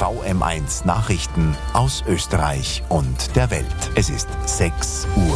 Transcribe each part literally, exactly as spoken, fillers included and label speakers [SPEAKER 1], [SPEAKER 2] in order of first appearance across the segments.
[SPEAKER 1] V M eins Nachrichten aus Österreich und der Welt. Es ist sechs Uhr.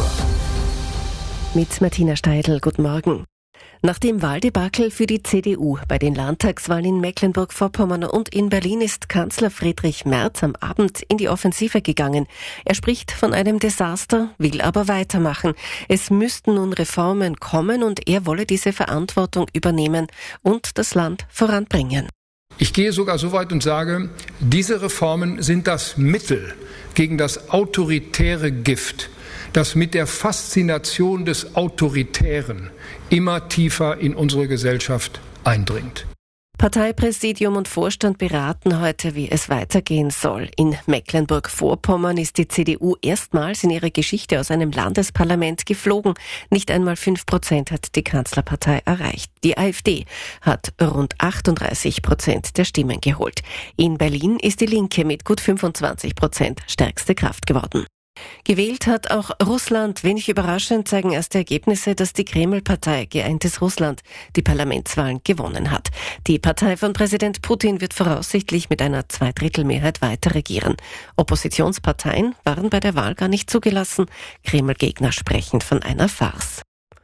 [SPEAKER 2] Mit Martina Steidl, guten Morgen. Nach dem Wahldebakel für die C D U bei den Landtagswahlen in Mecklenburg-Vorpommern und in Berlin ist Kanzler Friedrich Merz am Abend in die Offensive gegangen. Er spricht von einem Desaster, will aber weitermachen. Es müssten nun Reformen kommen und er wolle diese Verantwortung übernehmen und das Land voranbringen.
[SPEAKER 3] Ich gehe sogar so weit und sage, diese Reformen sind das Mittel gegen das autoritäre Gift, das mit der Faszination des Autoritären immer tiefer in unsere Gesellschaft eindringt.
[SPEAKER 2] Parteipräsidium und Vorstand beraten heute, wie es weitergehen soll. In Mecklenburg-Vorpommern ist die C D U erstmals in ihrer Geschichte aus einem Landesparlament geflogen. Nicht einmal fünf Prozent hat die Kanzlerpartei erreicht. Die AfD hat rund achtunddreißig Prozent der Stimmen geholt. In Berlin ist die Linke mit gut fünfundzwanzig Prozent stärkste Kraft geworden. Gewählt hat auch Russland. Wenig überraschend zeigen erste Ergebnisse, dass die Kreml-Partei Geeintes Russland die Parlamentswahlen gewonnen hat. Die Partei von Präsident Putin wird voraussichtlich mit einer Zweidrittelmehrheit weiter regieren. Oppositionsparteien waren bei der Wahl gar nicht zugelassen. Kreml-Gegner sprechen von einer Farce.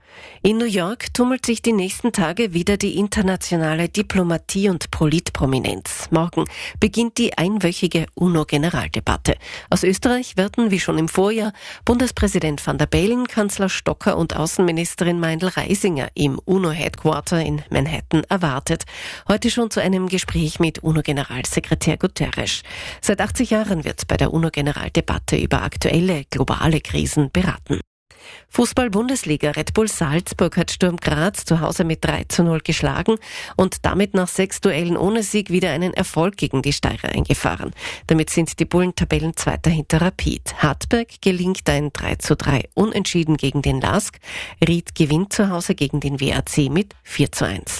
[SPEAKER 2] In New York tummelt sich die nächsten Tage wieder die internationale Diplomatie und Politprominenz. Morgen beginnt die einwöchige UNO-Generaldebatte. Aus Österreich werden, wie schon im Vorjahr, Bundespräsident Van der Bellen, Kanzler Stocker und Außenministerin Meindl-Reisinger im UNO-Headquarter in Manhattan erwartet. Heute schon zu einem Gespräch mit UNO-Generalsekretär Guterres. Seit achtzig Jahren wird bei der UNO-Generaldebatte über aktuelle globale Krisen beraten. Fußball-Bundesliga. Red Bull Salzburg hat Sturm Graz zu Hause mit drei zu null geschlagen und damit nach sechs Duellen ohne Sieg wieder einen Erfolg gegen die Steirer eingefahren. Damit sind die Bullen Tabellenzweiter hinter Rapid. Hartberg gelingt ein drei zu drei Unentschieden gegen den Lask. Ried gewinnt zu Hause gegen den W A C mit vier zu eins.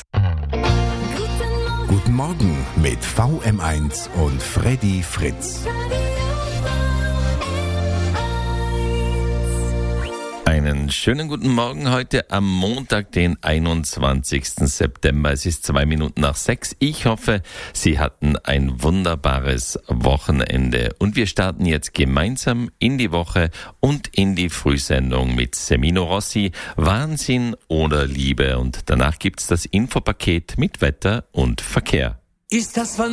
[SPEAKER 1] Guten Morgen mit V M eins und Freddy Fritz.
[SPEAKER 4] Einen schönen guten Morgen heute am Montag, den einundzwanzigsten September. Es ist zwei Minuten nach sechs. Ich hoffe, Sie hatten ein wunderbares Wochenende. Und wir starten jetzt gemeinsam in die Woche und in die Frühsendung mit Semino Rossi, Wahnsinn oder Liebe. Und danach gibt's das Infopaket mit Wetter und Verkehr.
[SPEAKER 5] Ist das